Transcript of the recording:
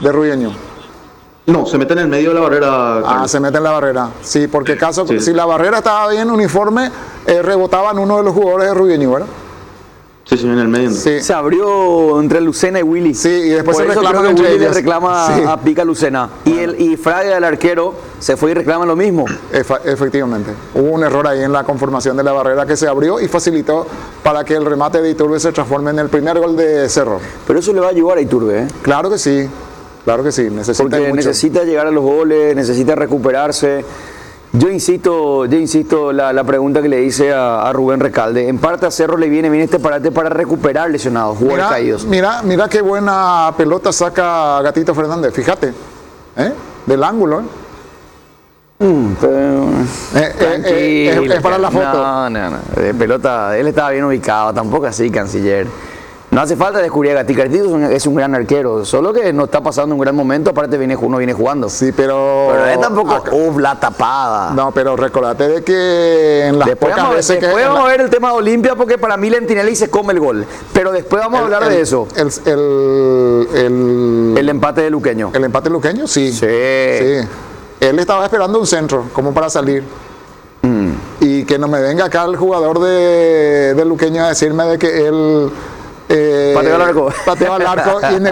de Ruideño. No, se mete en el medio de la barrera. Ah, Carlos. se mete en la barrera. Sí, porque caso, Sí. si la barrera estaba bien uniforme, rebotaban uno de los jugadores de Ruideño, ¿verdad? Sí, en el medio. Sí. Se abrió entre Lucena y Willy. Sí, y después Por se eso reclaman creo que entre Willy le ellos. reclama Sí. a Pica Lucena. Y Fraga, el arquero, se fue y reclama lo mismo. Efectivamente. Hubo un error ahí en la conformación de la barrera que se abrió y facilitó para que el remate de Iturbe se transforme en el primer gol de Cerro. Pero eso le va a ayudar a Iturbe, ¿eh? Claro que sí. Claro que sí. Necesita Porque mucho. necesita llegar a los goles, necesita recuperarse. Yo insisto, la pregunta que le hice a Rubén Recalde. En parte a Cerro le viene bien este parate para recuperar lesionados, jugadores caídos. Mira qué buena pelota saca Gatito Fernández. Fíjate. Del ángulo. Es para la foto. No. De pelota, él estaba bien ubicado, tampoco así, canciller. No hace falta descubrir a Gatito. Gatito es un gran arquero, solo que no está pasando un gran momento, aparte no viene jugando. Sí, pero... Pero él tampoco, la tapada. No, pero recordate de que en las Después pocas veces que... vamos a ver el tema de Olimpia, porque para mí Lentinelli se come el gol. Pero después vamos a hablar de eso. El empate de Luqueño. El empate luqueño, sí. Sí. Él estaba esperando un centro, como para salir. Y que no me venga acá el jugador de Luqueño a decirme de que él... pateó al arco. Pateó al arco y en